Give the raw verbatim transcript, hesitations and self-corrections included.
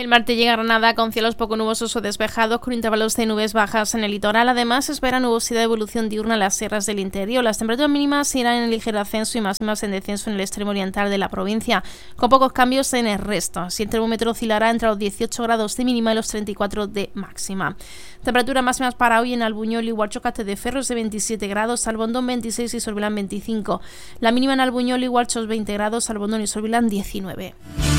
El martes llega a Granada con cielos poco nubosos o despejados con intervalos de nubes bajas en el litoral. Además, se espera nubosidad de evolución diurna en las sierras del interior. Las temperaturas mínimas irán en ligero ascenso y máximas en descenso en el extremo oriental de la provincia, con pocos cambios en el resto. Así, el termómetro oscilará entre los dieciocho grados de mínima y los treinta y cuatro de máxima. Temperaturas máximas para hoy en Albuñol y Huarcho-Castel de Ferros de veintisiete grados, Albondón veintiséis y Sorbilán veinticinco. La mínima en Albuñol y Huarchos veinte grados, Albondón y Sorbilán diecinueve.